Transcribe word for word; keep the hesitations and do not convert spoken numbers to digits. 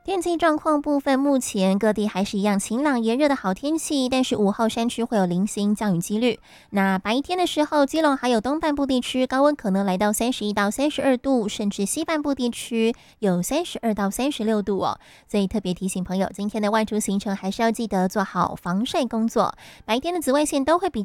天气状况部分，目前各地还是一样晴朗炎热的好天气，但是午后山区会有零星降雨几率。那白天的时候，基隆还有东半部地区高温可能来到三十一到三十二度，甚至西半部地区有三十二到三十六度哦。所以特别提醒朋友，今天的外出行程还是要记得做好防晒工作。白天的紫外线都会比